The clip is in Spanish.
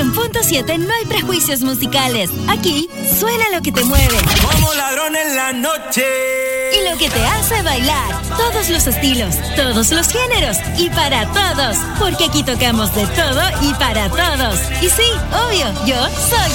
100.7 no hay prejuicios musicales. Aquí suena lo que te mueve. Como ladrón en la noche. Y lo que te hace bailar. Todos los estilos, todos los géneros y para todos. Porque aquí tocamos de todo y para todos. Y sí, obvio, yo soy